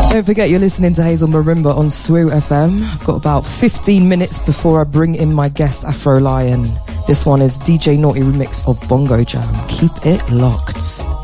Don't forget you're listening to Hazel Marimba on SWU FM. I've got about 15 minutes before I bring in my guest Afro Lion. This one is DJ Naughty remix of Bongo Jam. Keep it locked.